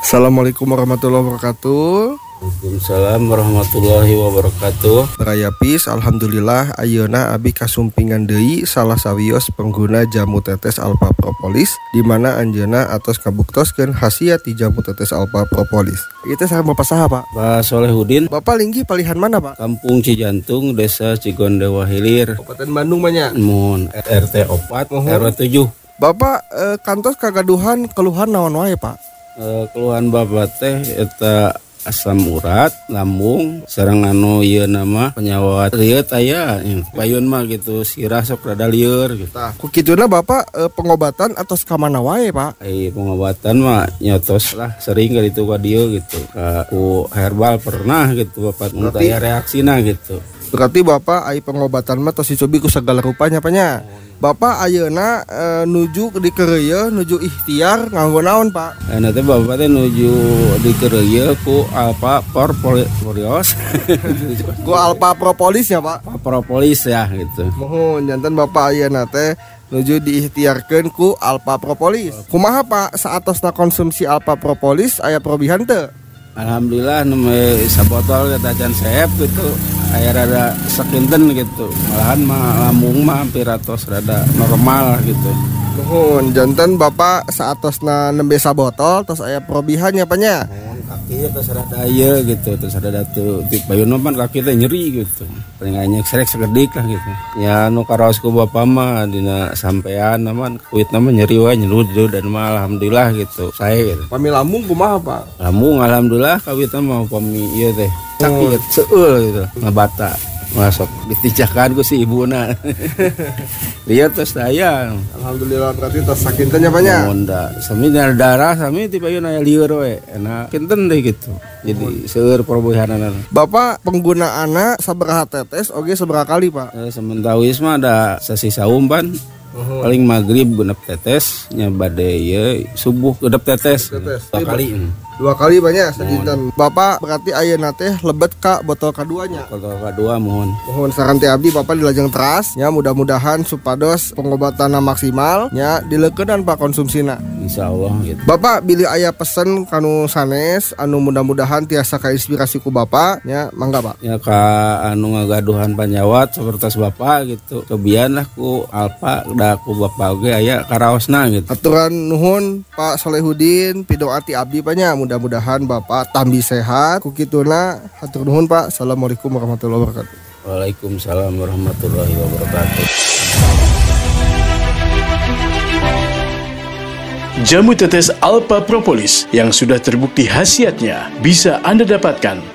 Assalamualaikum warahmatullahi wabarakatuh. Waalaikumsalam warahmatullahi wabarakatuh. Rayapis, alhamdulillah ayeuna abi kasumpingan deui salah sawios pengguna jamu tetes alpha propolis di mana anjeunna atos kabuktoskeun khasiat ti jamu tetes alpha propolis. Itu saya Bapak saha, Pak? Pak Solehudin, Bapak linggi palihan mana, Pak? Kampung Cijantung, Desa Cigondewa Hilir, Kabupaten Bandung banyak. Mun RT 4 RW 7. Bapak kantos kagaduhan keluhan naon wae, Pak? Keluhan bapak teh eta asam urat, lambung, sareng anu ieu nama penyawat rieut aya, payun mah gitu, sirah sok rada lieur gitu. Tah, ku kituna Bapak pengobatan atos ka mana wae, Pak? Pengobatan mah nyotos lah sering ka ditu ka dieu gitu. Ku herbal pernah gitu bapak mun aya reaksina gitu. Berarti Bapak ai pengobatan mah tos dicobi ku sagala rupanya panya. Bapak ayeuna nuju di kereuyeun nuju ikhtiar nganggo naon, Pak? Nanti bapak teh nuju di kereuyeun ku alpha propolis. Ku alpha propolis ya, Pak? Propolis ya gitu. Mohon janten Bapak ayeuna teh nuju diikhtiarkeun ku alpha propolis. Kumaha Pak saatosna konsumsi alpha propolis aya perubahan teu? Alhamdulillah nembe sabotol kita can sehep gitu. Aya rada sakinten gitu. Malahan mah lambung mah hampir atos rada normal gitu. Mohon janten Bapak saatosna nembe sabotol tos aya perubahan nya panya. Kaki terus rada aya gitu, terus rada tuh di payun mah kaki teh nyeri gitu. Paling anyek serek segedik lah gitu. Ya nu karaos ku bapa mah dina sampean naman kuit nama nyeri wae nyelud dan mah alhamdulillah gitu. Saya gitu. Pami lambung kumaha, Pak? Lambung alhamdulillah kawit mah pami ieu teh. Sakit seueur gitu, ngabata. Masuk ditijakan ku si ibuna. Lihat terus saya. Alhamdulillah berarti tos sakinten nya panya. Monda, sami darah sami ti payun aya lieur we. Enak kinten deh gitu. Jadi seueur perubahanan. Bapak penggunaanna sabaraha tetes oge sabaraha kali, Pak? Sementawis mah ada sasisa umpan. Paling maghrib genep tetes nya bade ieu subuh genep tetes. 2 kali. 2 kali banyak sadinten. Bapak berarti ayeuna teh lebet ka botol kaduanya. Botol kadua mohon. Mohon saran teh abdi Bapak dilajeng teras nya mudah-mudahan supados pengobatanna maksimal nya dileukeunnan Pak konsumsina. Insyaallah gitu. Bapak bilih aya pesen kanu sanes anu mudah-mudahan tiasa kainspirasi ku Bapak nya mangga, Pak. Ya ka anu ngagaduhan panjawat sapertos Bapak gitu. Kebian lah ku alpa da ku Bapak oge aya karaosna gitu. Aturan nuhun Pak Solehudin pidoati abdi panya mudah-mudahan Bapak tambi sehat. Ku kituna hatur nuhun, Pak. Assalamualaikum warahmatullahi wabarakatuh. Waalaikumsalam warahmatullahi wabarakatuh. Jamu tetes alpha propolis yang sudah terbukti khasiatnya bisa Anda dapatkan